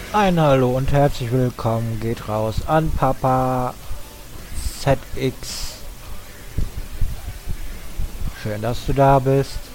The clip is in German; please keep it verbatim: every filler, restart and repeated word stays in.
Ein Hallo und herzlich willkommen geht raus an Papa Z X. Schön, dass du da bist.